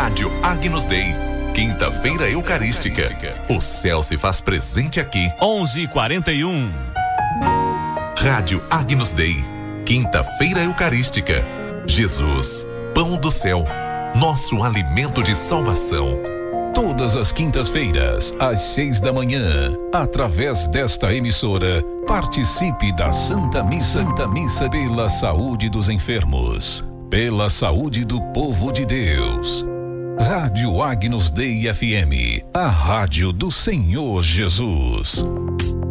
Rádio Agnus Dei, quinta-feira eucarística. O céu se faz presente aqui. 11h41. Rádio Agnus Dei, quinta-feira eucarística. Jesus, pão do céu, nosso alimento de salvação. Todas as quintas-feiras, às 6 da manhã, através desta emissora, participe da Santa Missa pela saúde dos enfermos, pela saúde do povo de Deus. Rádio Agnus Dei FM, a rádio do Senhor Jesus.